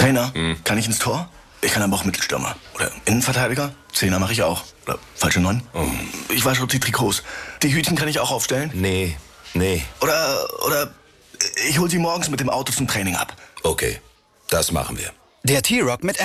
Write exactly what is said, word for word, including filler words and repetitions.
Trainer, Hm. kann ich ins Tor? Ich kann aber auch Mittelstürmer. Oder Innenverteidiger? Zehner mache ich auch. Oder falsche Neun? Oh. Ich wasche auch die Trikots. Die Hütchen kann ich auch aufstellen? Nee, nee. Oder, oder ich hole sie morgens mit dem Auto zum Training ab. Okay, das machen wir. Der T-Rock mit